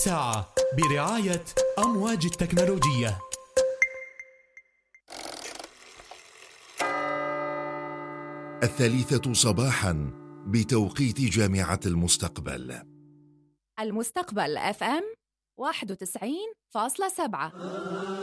الساعة برعاية أمواج التكنولوجية. 3 صباحا بتوقيت جامعة المستقبل. المستقبل FM 91.7.